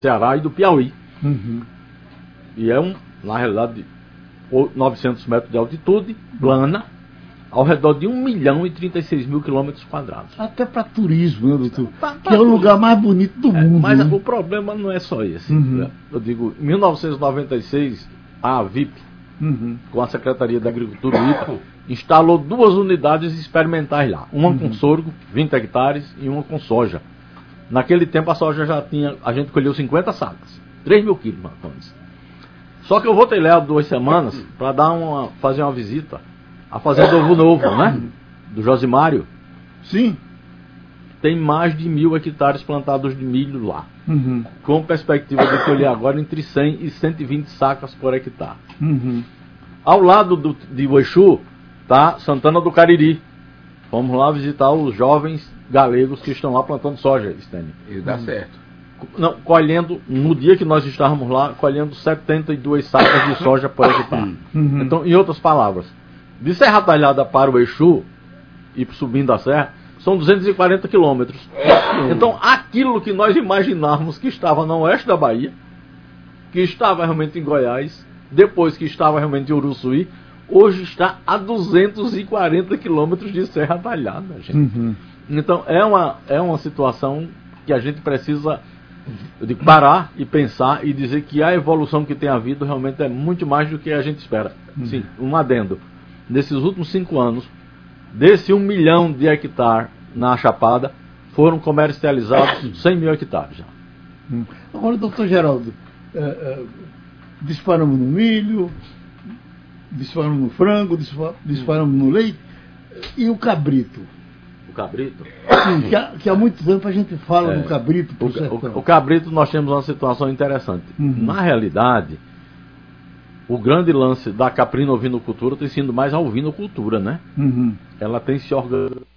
Ceará e do Piauí. Uhum. E é, na realidade, 900 metros de altitude, plana, ao redor de 1.036.000 quilômetros quadrados. Até para turismo, né, doutor? Pra que é o lugar mais bonito do mundo. Mas né? o problema não é só esse. Uhum. Né? Eu digo, em 1996, a VIP, com a Secretaria da Agricultura e IPA, instalou 2 unidades experimentais lá. Uma com sorgo, 20 hectares, e uma com soja. Naquele tempo a soja já tinha, a gente colheu 50 sacas, 3.000 quilos, Marcones. Só que eu voltei lá 2 semanas para fazer uma visita à Fazenda Ovo Novo, né? Do Josimário. Sim. Tem mais de 1.000 hectares plantados de milho lá. Uhum. Com perspectiva de colher agora entre 100 e 120 sacas por hectare. Uhum. Ao lado de Uexu está Santana do Cariri. Vamos lá visitar os jovens galegos que estão lá plantando soja, Stênio. E dá certo. Não, colhendo, no dia que nós estávamos lá, colhendo 72 sacas de soja por hectare. Uhum. Então, em outras palavras, de Serra Talhada para o Uexu, e subindo a serra, são 240 quilômetros. Então, aquilo que nós imaginávamos que estava no oeste da Bahia, que estava realmente em Goiás, depois que estava realmente em Uruçuí, hoje está a 240 quilômetros de Serra Talhada, gente. Uhum. Então, é uma situação que a gente precisa parar e pensar e dizer que a evolução que tem havido realmente é muito mais do que a gente espera. Sim, um adendo. Nesses últimos 5 anos, desse 1 milhão de hectares na Chapada, foram comercializados 100.000 hectares já. Agora, doutor Geraldo, disparamos no milho, disparamos no frango, disparamos no leite, e o cabrito? O cabrito? Sim, que há muito tempo a gente fala no cabrito. O cabrito nós temos uma situação interessante. Na realidade, o grande lance da caprino-ovinocultura tem sido mais a ovinocultura, né? Ela tem se organizado